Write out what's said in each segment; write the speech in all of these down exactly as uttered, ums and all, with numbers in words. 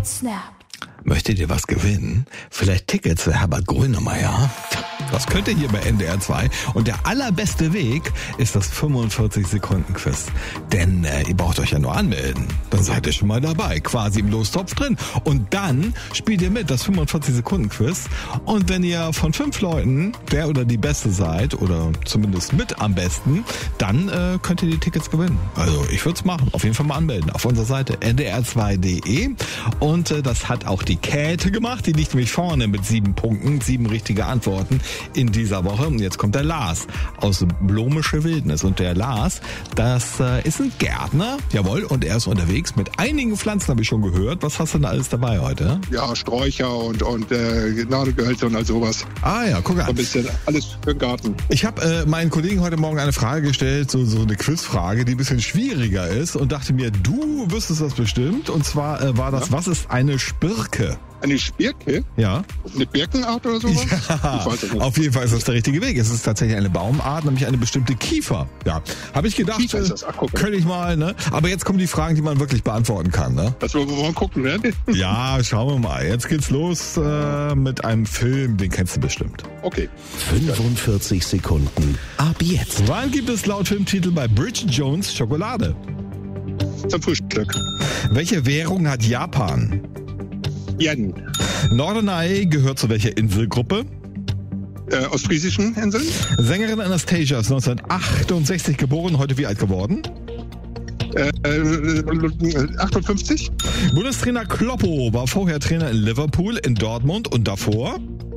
Ticket Snap. Möchtet ihr was gewinnen? Vielleicht Tickets für Herbert Grönemeyer? Das könnt ihr hier bei N D R zwei. Und der allerbeste Weg ist das fünfundvierzig-Sekunden-Quiz. Denn äh, ihr braucht euch ja nur anmelden. Dann seid ihr schon mal dabei, quasi im Lostopf drin. Und dann spielt ihr mit, das fünfundvierzig-Sekunden-Quiz. Und wenn ihr von fünf Leuten der oder die Beste seid, oder zumindest mit am besten, dann äh, könnt ihr die Tickets gewinnen. Also ich würde es machen. Auf jeden Fall mal anmelden. Auf unserer Seite n d r zwei punkt d e. Und äh, das hat auch die Käthe gemacht. Die liegt nämlich vorne mit sieben Punkten, sieben richtige Antworten in dieser Woche. Und jetzt kommt der Lars aus Blomische Wildnis. Und der Lars, das äh, ist ein Gärtner, jawohl, und er ist unterwegs mit einigen Pflanzen, habe ich schon gehört. Was hast du denn alles dabei heute? Ja, Sträucher und, und äh, Nadelgehölze und all sowas. Ah ja, guck an. Ein bisschen alles für den Garten. Ich habe äh, meinen Kollegen heute Morgen eine Frage gestellt, so, so eine Quizfrage, die ein bisschen schwieriger ist, und dachte mir, du wüsstest das bestimmt. Und zwar äh, war das, ja? Was ist eine Spirke? Eine Spirke? Ja. Eine Birkenart oder sowas? Ja, ich weiß das nicht. Auf jeden Fall ist das der richtige Weg. Es ist tatsächlich eine Baumart, nämlich eine bestimmte Kiefer. Ja, habe ich gedacht, Kiefer ist das. Ach, guck. Könnte ich mal, ne? Aber jetzt kommen die Fragen, die man wirklich beantworten kann, ne? Das wollen wir mal gucken, ne? Ja, schauen wir mal. Jetzt geht's los äh, mit einem Film, den kennst du bestimmt. Okay. fünfundvierzig Sekunden. Ab jetzt. Wann gibt es laut Filmtitel bei Bridget Jones Schokolade? Zum Frühstück. Welche Währung hat Japan? Yen. Norderney gehört zu welcher Inselgruppe? Äh, Ostfriesischen Inseln. Sängerin Anastasia ist neunzehnhundertachtundsechzig geboren, heute wie alt geworden? Äh, äh, achtundfünfzig. Bundestrainer Kloppo war vorher Trainer in Liverpool, in Dortmund und davor?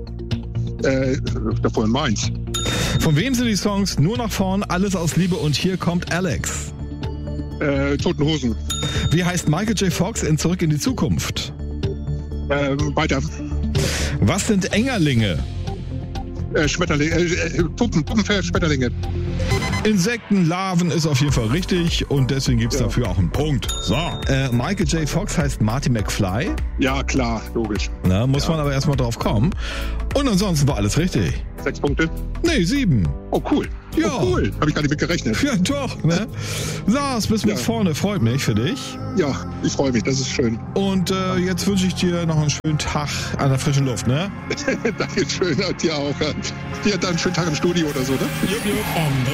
Äh, davor in Mainz. Von wem sind die Songs Nur nach vorn, Alles aus Liebe und Hier kommt Alex? Äh, Toten Hosen. Wie heißt Michael J. Fox in Zurück in die Zukunft? Äh, weiter. Was sind Engerlinge? Äh, Schmetterlinge, äh, Puppen, Puppenpferd, Schmetterlinge. Insekten, Larven ist auf jeden Fall richtig und deswegen gibt's ja. dafür auch einen Punkt. So, äh, Michael J. Fox heißt Marty McFly. Ja, klar, logisch. Na, muss ja. man aber erstmal drauf kommen. Und ansonsten war alles richtig. Sechs Punkte? Nee, sieben. Oh, cool. Ja. Oh, cool. Habe ich gar nicht mit gerechnet. Ja, doch, ne? Lars, bist mit ja. vorne, freut mich für dich. Ja, ich freue mich, das ist schön. Und äh, jetzt wünsche ich dir noch einen schönen Tag an der frischen Luft, ne? Dankeschön, und dir auch. Dir dann einen schönen Tag im Studio oder so, ne? Jupp, jupp.